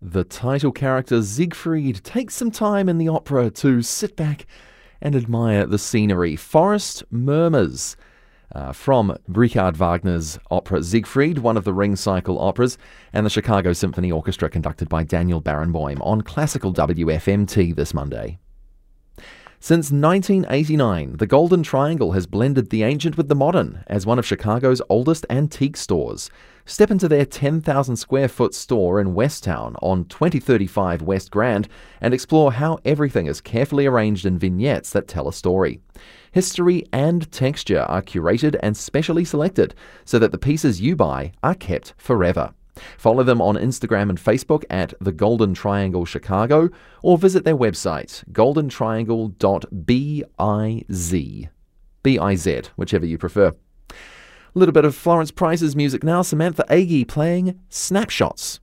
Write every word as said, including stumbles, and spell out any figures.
The title character Siegfried takes some time in the opera to sit back and admire the scenery. Forest murmurs uh, from Richard Wagner's opera Siegfried, one of the Ring Cycle operas, and the Chicago Symphony Orchestra conducted by Daniel Barenboim on Classical W F M T this Monday. Since nineteen eighty-nine, the Golden Triangle has blended the ancient with the modern as one of Chicago's oldest antique stores. Step into their ten thousand square foot store in Westtown on twenty thirty-five West Grand and explore how everything is carefully arranged in vignettes that tell a story. History and texture are curated and specially selected so that the pieces you buy are kept forever. Follow them on Instagram and Facebook at The Golden Triangle Chicago, or visit their website, golden triangle dot biz, B I Z, whichever you prefer. A little bit of Florence Price's music now, Samantha Agee playing Snapshots.